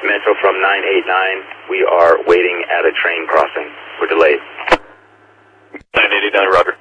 Metro from 989. We are waiting at a train crossing. We're delayed. 989, Roger.